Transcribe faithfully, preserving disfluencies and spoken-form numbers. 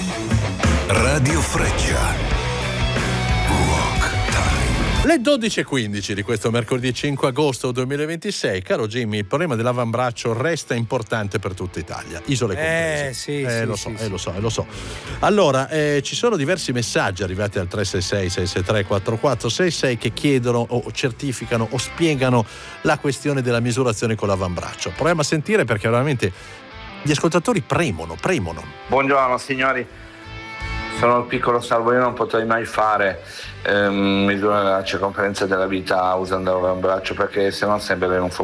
Radio Freccia. Le dodici e quindici di questo mercoledì cinque agosto duemilaventisei. Caro Jimmy, il problema dell'avambraccio resta importante per tutta Italia, isole comprese. Eh sì, eh, sì, lo so, sì, eh, sì. lo so, eh, lo so. Allora, eh, ci sono diversi messaggi arrivati al tre sei sei sei sei tre quattro quattro sei sei che chiedono o certificano o spiegano la questione della misurazione con l'avambraccio. Proviamo a sentire, perché veramente gli ascoltatori premono, premono. Buongiorno signori, sono il piccolo Salvo, io non potrei mai fare ehm, misura la circonferenza della vita usando l'avambraccio, perché sennò sembra un